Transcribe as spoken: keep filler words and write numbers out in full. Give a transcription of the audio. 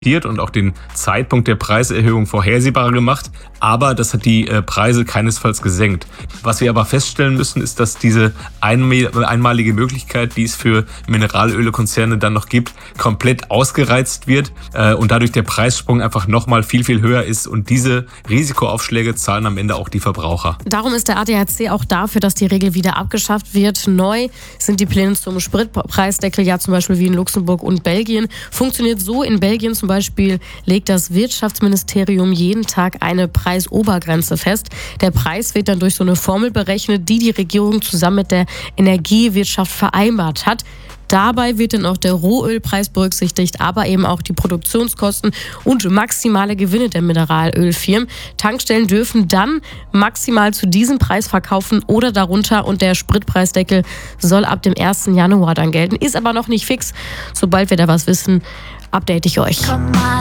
und auch den Zeitpunkt der Preiserhöhung vorhersehbarer gemacht, aber das hat die äh, Preise keinesfalls gesenkt. Was wir aber feststellen müssen, ist, dass diese einmalige Möglichkeit, die es für Mineralölkonzerne dann noch gibt, komplett ausgereizt wird äh, und dadurch der Preissprung einfach nochmal viel, viel höher ist und diese Risikoaufschläge zahlen am Ende auch die Verbraucher. Darum ist der A D A C auch dafür, dass die Regel wieder abgeschafft wird. Neu sind die Pläne zum Spritpreisdeckel ja zum Beispiel wie in Luxemburg und Belgien. Funktioniert so: In Belgien zum Beispiel legt das Wirtschaftsministerium jeden Tag eine Preisobergrenze fest. Der Preis wird dann durch so eine Formel berechnet, die die Regierung zusammen mit der Energiewirtschaft vereinbart hat. Dabei wird dann auch der Rohölpreis berücksichtigt, aber eben auch die Produktionskosten und maximale Gewinne der Mineralölfirmen. Tankstellen dürfen dann maximal zu diesem Preis verkaufen oder darunter und der Spritpreisdeckel soll ab dem ersten Januar dann gelten. Ist aber noch nicht fix. Sobald wir da was wissen, update ich euch.